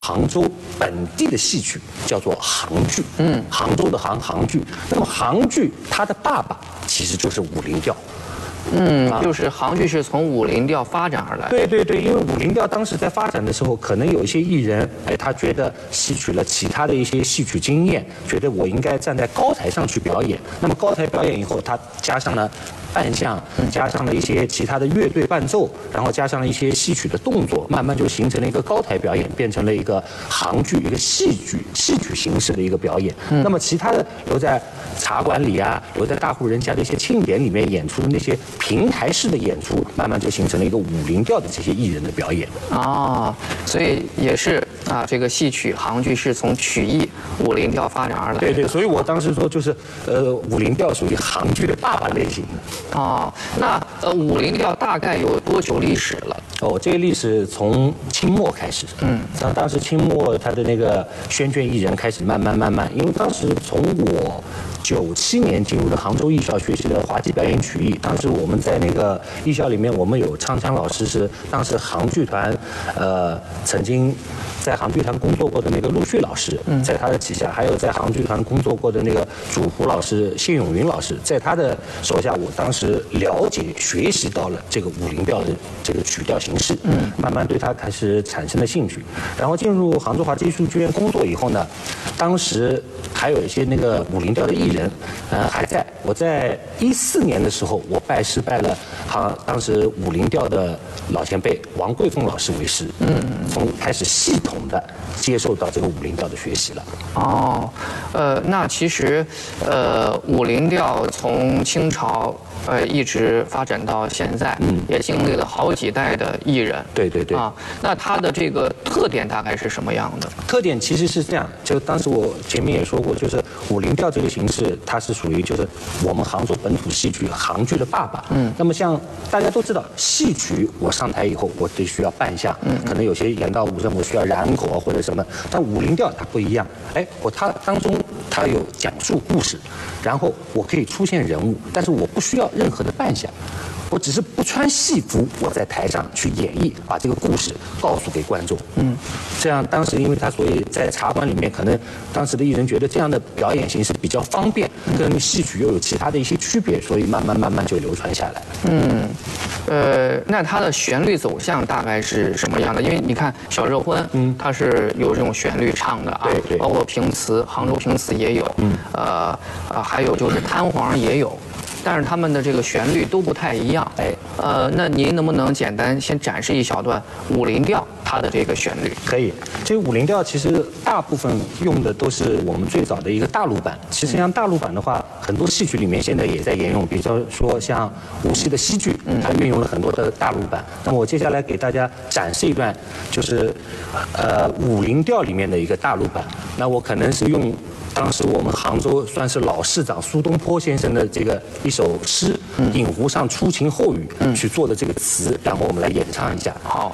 杭州本地的戏曲叫做杭剧，杭州的杭剧。那么杭剧它的爸爸其实就是武林调。 就是杭剧是从武林调发展而来。 对，因为武林调当时在发展的时候，可能有一些艺人，他觉得吸取了其他的一些戏曲经验，觉得我应该站在高台上去表演。那么高台表演以后，他加上了扮相，加上了一些其他的乐队伴奏，然后加上了一些戏曲的动作，慢慢就形成了一个高台表演，变成了一个杭剧，一个戏曲形式的一个表演。那么其他的留在茶馆里啊，留在大户人家的一些庆典里面演出的那些平台式的演出，慢慢就形成了一个武林调的这些艺人的表演。 所以也是这个戏曲杭剧是从曲艺武林调发展而来的。 对，所以我当时说就是武林调属于杭剧的爸爸类型的。 那武林调大概有多久历史了？ 这个历史从清末开始。当时清末他的那个宣卷艺人开始慢慢，因为当时从我97年进入的杭州艺校学习的滑稽表演曲艺，当时我们在那个艺校里面，我们有唱腔老师是当时杭剧团曾经在杭剧团工作过的那个陆续老师，在他的旗下，还有在杭剧团工作过的那个主胡老师谢永云老师，在他的手下，我当时了解学习到了这个武林调的这个曲调形式，慢慢对他开始产生了兴趣。然后进入杭州话剧艺术剧院工作以后呢，当时还有一些那个武林调的艺人，还在。我在14年的时候，我拜了当时武林调的老前辈王桂凤老师为师，从开始系统的接受到这个武林调的学习了。 那其实武林调从清朝一直发展到现在，也经历了好几代的艺人。 对。 那它的这个特点大概是什么样的？ 特点其实是这样，就当时我前面也说过，就是武林调这个形式，它是属于就是我们杭州本土戏剧杭剧的爸爸。那么像大家都知道，戏曲我上台以后，我得需要扮相，可能有些演到武生我需要染口啊或者什么，但武林调它不一样。它当中它有讲述故事，然后我可以出现人物，但是我不需要任何的扮相。我只是不穿戏服，我在台上去演绎，把这个故事告诉给观众。这样当时因为他所以在茶馆里面，可能当时的艺人觉得这样的表演形式比较方便，跟戏曲又有其他的一些区别，所以慢慢就流传下来。 那它的旋律走向大概是什么样的？因为你看小热婚，它是有这种旋律唱的啊， 对， 包括平词，杭州平词也有，还有就是弹簧也有。但是他们的这个旋律都不太一样。那您能不能简单先展示一小段武林调它的这个旋律？ 可以。这个武林调其实大部分用的都是我们最早的一个大陆版。其实像大陆版的话，很多戏曲里面现在也在沿用，比如说像无锡的戏剧，它运用了很多的大陆版。那么我接下来给大家展示一段，就是武林调里面的一个大陆版。那我可能是用当时我们杭州算是老市长苏东坡先生的这个一首诗《饮湖上初晴后雨》去做的这个词，然后我们来演唱一下。好。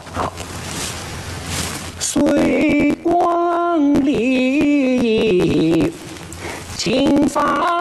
随光里金发